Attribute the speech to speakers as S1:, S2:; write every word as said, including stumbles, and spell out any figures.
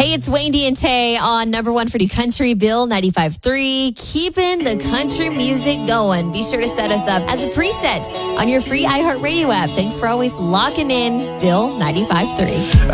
S1: Hey, it's Wendy and Tay on number one for New Country, Bill ninety-five point three. Keeping the country music going. Be sure to set us up as a preset on your free iHeartRadio app. Thanks for always locking in Bill ninety-five point three.